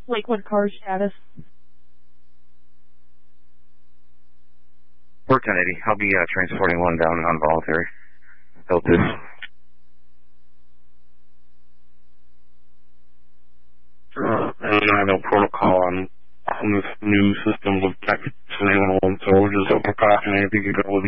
Lakewood car status. 1080. I'll be transporting one down non-voluntary. L2. And I know protocol on this new system with text 911, so we're just precautionary if you could go with